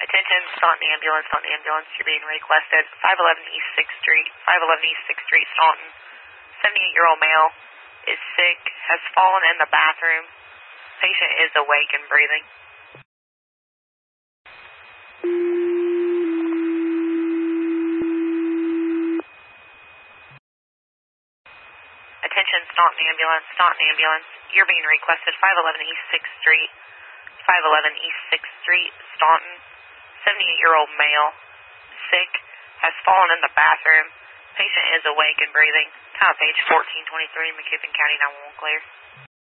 Attention, Staunton ambulance, you're being requested. 511 East 6th Street, 511 East 6th Street, Staunton. 78-year-old male is sick, has fallen in the bathroom. Patient is awake and breathing. Attention, Staunton ambulance, you're being requested. 511 East 6th Street, 511 East 6th Street, Staunton. 78-year-old male, sick, has fallen in the bathroom. Patient is awake and breathing. Time page 1423, McKibbin County 911 clear.